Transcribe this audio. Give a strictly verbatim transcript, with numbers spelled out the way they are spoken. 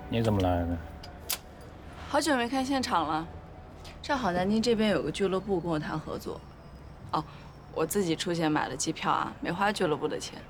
你怎么来了？ 好久没看现场了，正好南京这边有个俱乐部跟我谈合作。哦，我自己出钱买了机票啊，没花俱乐部的钱。